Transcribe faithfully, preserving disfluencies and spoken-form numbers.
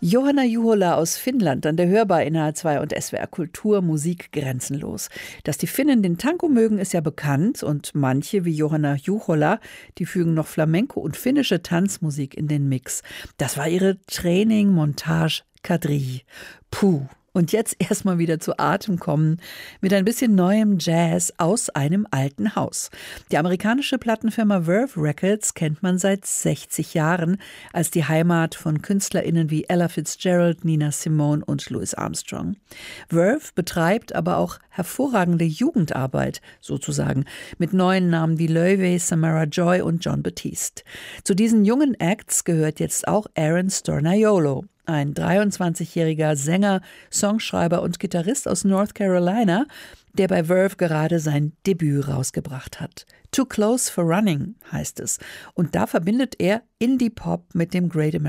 Johanna Juhola aus Finnland, an der hörbar in H R zwei und S W R Kultur, Musik grenzenlos. Dass die Finnen den Tango mögen, ist ja bekannt und manche, wie Johanna Juhola, die fügen noch Flamenco und finnische Tanzmusik in den Mix. Das war ihre Training-Montage Kadri. Puh. Und jetzt erstmal wieder zu Atem kommen mit ein bisschen neuem Jazz aus einem alten Haus. Die amerikanische Plattenfirma Verve Records kennt man seit sechzig Jahren als die Heimat von KünstlerInnen wie Ella Fitzgerald, Nina Simone und Louis Armstrong. Verve betreibt aber auch hervorragende Jugendarbeit, sozusagen, mit neuen Namen wie Loewe, Samara Joy und Jon Batiste. Zu diesen jungen Acts gehört jetzt auch Aaron Stornaiolo. Ein dreiundzwanzigjähriger Sänger, Songschreiber und Gitarrist aus North Carolina, der bei Verve gerade sein Debüt rausgebracht hat. Too Close for Running heißt es. Und da verbindet er Indie-Pop mit dem Great American